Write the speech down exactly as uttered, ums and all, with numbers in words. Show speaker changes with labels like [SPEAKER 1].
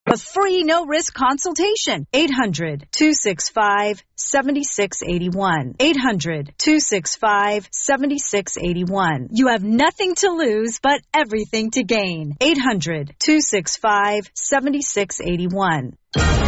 [SPEAKER 1] A free no-risk consultation. eight hundred, two six five, seven six eight one. eight hundred, two six five, seven six eight one. You have nothing to lose but everything to gain. eight hundred, two six five, seven six eight one.